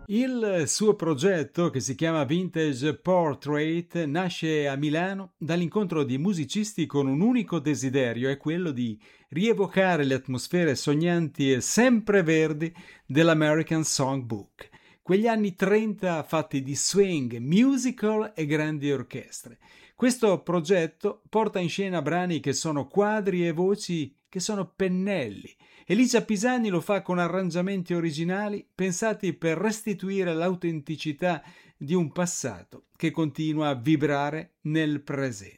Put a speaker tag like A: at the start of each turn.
A: Il suo progetto, che si chiama Vintage Portrait, nasce a Milano dall'incontro di musicisti con un unico desiderio, è quello di rievocare le atmosfere sognanti e sempreverdi dell'American Songbook. Quegli anni 30 fatti di swing, musical e grandi orchestre. Questo progetto porta in scena brani che sono quadri e voci che sono pennelli. Elisa Pisani lo fa con arrangiamenti originali pensati per restituire l'autenticità di un passato che continua a vibrare nel presente.